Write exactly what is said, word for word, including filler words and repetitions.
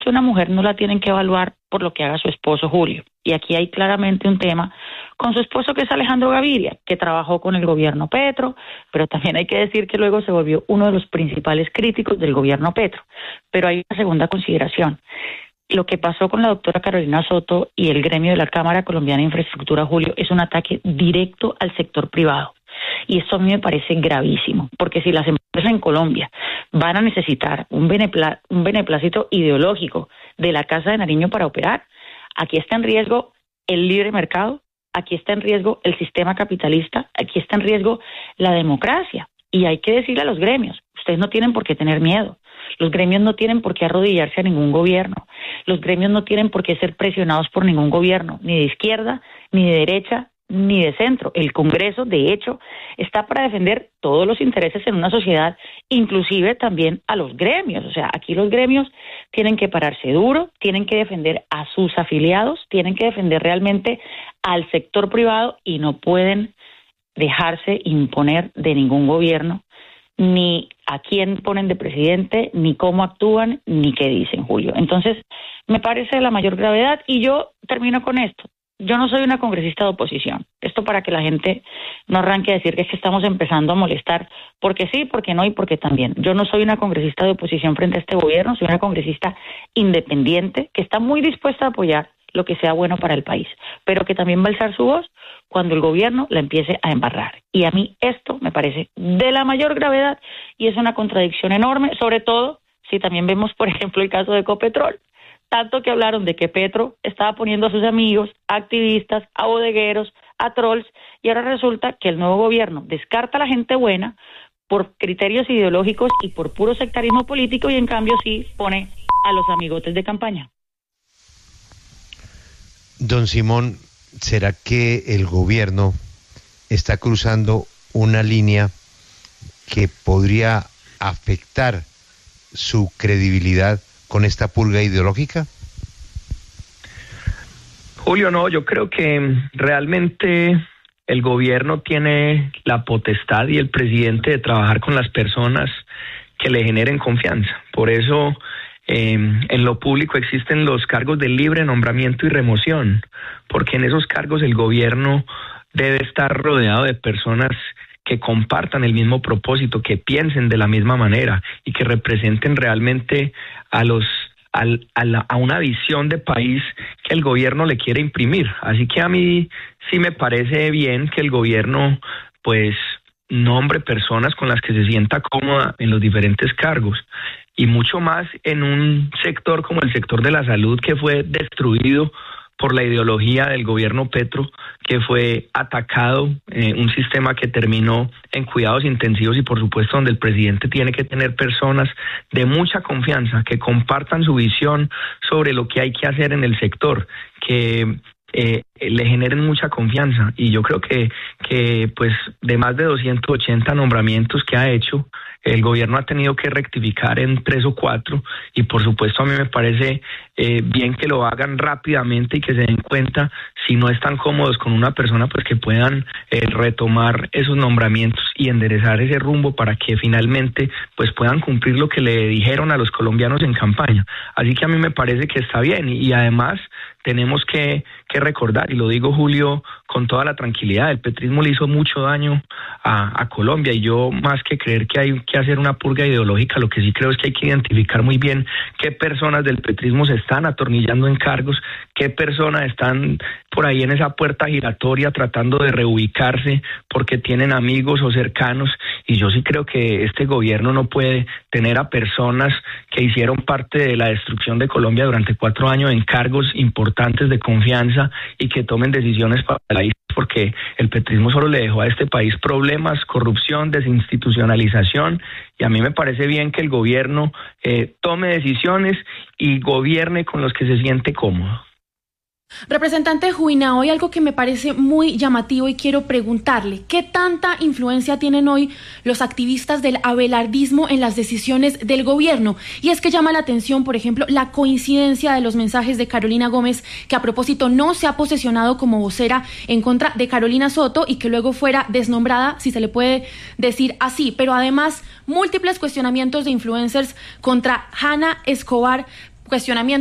que una mujer no la tienen que evaluar por lo que haga su esposo Julio. Y aquí hay claramente un tema con su esposo, que es Alejandro Gaviria, que trabajó con el gobierno Petro, pero también hay que decir que luego se volvió uno de los principales críticos del gobierno Petro. Pero hay una segunda consideración. Lo que pasó con la doctora Carolina Soto y el gremio de la Cámara Colombiana de Infraestructura, Julio, es un ataque directo al sector privado. Y esto a mí me parece gravísimo, porque si las empresas en Colombia van a necesitar un, benepla- un beneplácito ideológico de la Casa de Nariño para operar, aquí está en riesgo el libre mercado, aquí está en riesgo el sistema capitalista, aquí está en riesgo la democracia. Y hay que decirle a los gremios, ustedes no tienen por qué tener miedo. Los gremios no tienen por qué arrodillarse a ningún gobierno. Los gremios no tienen por qué ser presionados por ningún gobierno, ni de izquierda, ni de derecha, ni de centro. El Congreso, de hecho, está para defender todos los intereses en una sociedad, inclusive también a los gremios. O sea, aquí los gremios tienen que pararse duro, tienen que defender a sus afiliados, tienen que defender realmente al sector privado y no pueden dejarse imponer de ningún gobierno, ni a quién ponen de presidente, ni cómo actúan, ni qué dicen, Julio. Entonces, me parece de la mayor gravedad, y yo termino con esto. Yo no soy una congresista de oposición. Esto para que la gente no arranque a decir que es que estamos empezando a molestar, porque sí, porque no y porque también. Yo no soy una congresista de oposición frente a este gobierno, soy una congresista independiente que está muy dispuesta a apoyar lo que sea bueno para el país, pero que también va a alzar su voz cuando el gobierno la empiece a embarrar. Y a mí esto me parece de la mayor gravedad y es una contradicción enorme, sobre todo si también vemos, por ejemplo, el caso de Ecopetrol. Tanto que hablaron de que Petro estaba poniendo a sus amigos, a activistas, a bodegueros, a trolls, y ahora resulta que el nuevo gobierno descarta a la gente buena por criterios ideológicos y por puro sectarismo político, y en cambio sí pone a los amigotes de campaña. Don Simón, ¿será que el gobierno está cruzando una línea que podría afectar su credibilidad con esta purga ideológica? Julio, no, yo creo que realmente el gobierno tiene la potestad y el presidente de trabajar con las personas que le generen confianza. Por eso eh, en lo público existen los cargos de libre nombramiento y remoción, porque en esos cargos el gobierno debe estar rodeado de personas que compartan el mismo propósito, que piensen de la misma manera y que representen realmente a los al, a, la, a una visión de país que el gobierno le quiere imprimir. Así que a mí sí me parece bien que el gobierno pues nombre personas con las que se sienta cómoda en los diferentes cargos, y mucho más en un sector como el sector de la salud, que fue destruido por la ideología del gobierno Petro, que fue atacado, eh, un sistema que terminó en cuidados intensivos, y por supuesto donde el presidente tiene que tener personas de mucha confianza, que compartan su visión sobre lo que hay que hacer en el sector, que eh, le generen mucha confianza. Y yo creo que, que pues de más de doscientos ochenta nombramientos que ha hecho, el gobierno ha tenido que rectificar en tres o cuatro, y por supuesto a mí me parece eh, bien que lo hagan rápidamente y que se den cuenta, si no están cómodos con una persona, pues que puedan eh, retomar esos nombramientos y enderezar ese rumbo para que finalmente pues puedan cumplir lo que le dijeron a los colombianos en campaña. Así que a mí me parece que está bien, y, y además tenemos que, que recordar, y lo digo, Julio, con toda la tranquilidad, el petrismo le hizo mucho daño a, a Colombia, y yo, más que creer que hay que hacer una purga ideológica, lo que sí creo es que hay que identificar muy bien qué personas del petrismo se están atornillando en cargos, qué personas están por ahí en esa puerta giratoria tratando de reubicarse porque tienen amigos o cercanos, y yo sí creo que este gobierno no puede tener a personas que hicieron parte de la destrucción de Colombia durante cuatro años en cargos importantes de confianza y que tomen decisiones para el país, porque el petrismo solo le dejó a este país problemas, corrupción, desinstitucionalización, y a mí me parece bien que el gobierno eh, tome decisiones y gobierne con los que se siente cómodo. Representante Juina, hoy algo que me parece muy llamativo y quiero preguntarle, ¿qué tanta influencia tienen hoy los activistas del abelardismo en las decisiones del gobierno? Y es que llama la atención, por ejemplo, la coincidencia de los mensajes de Carolina Gómez, que a propósito no se ha posesionado como vocera en contra de Carolina Soto y que luego fuera desnombrada, si se le puede decir así, pero además múltiples cuestionamientos de influencers contra Hanna Escobar, cuestionamiento